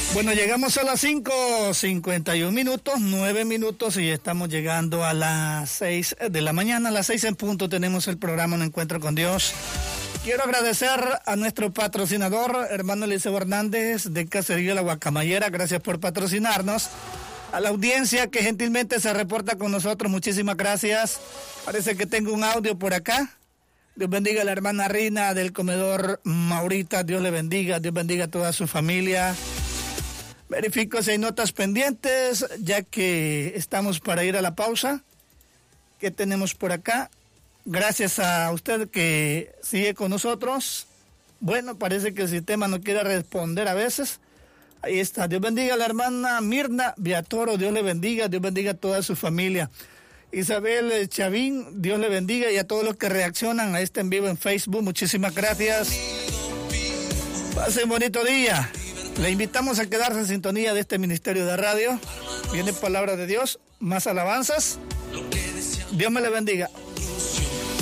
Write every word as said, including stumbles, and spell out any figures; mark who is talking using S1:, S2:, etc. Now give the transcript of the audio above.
S1: Bueno, llegamos a las cinco cincuenta y un minutos, nueve minutos y estamos llegando a las seis de la mañana. A las seis en punto tenemos el programa Un Encuentro con Dios. Quiero agradecer a nuestro patrocinador, hermano Eliseo Hernández de Caserío La Guacamayera. Gracias por patrocinarnos. A la audiencia que gentilmente se reporta con nosotros, muchísimas gracias. Parece que tengo un audio por acá. Dios bendiga a la hermana Rina del comedor Maurita. Dios le bendiga, Dios bendiga a toda su familia. Verifico si hay notas pendientes, ya que estamos para ir a la pausa. ¿Qué tenemos por acá? Gracias a usted que sigue con nosotros. Bueno, parece que el sistema no quiere responder a veces. Ahí está. Dios bendiga a la hermana Mirna Viatoro. Dios le bendiga. Dios bendiga a toda su familia. Isabel Chavín, Dios le bendiga. Y a todos los que reaccionan a este en vivo en Facebook, muchísimas gracias. Pase un bonito día. Le invitamos a quedarse en sintonía de este ministerio de radio. Viene palabra de Dios, más alabanzas. Dios me le bendiga.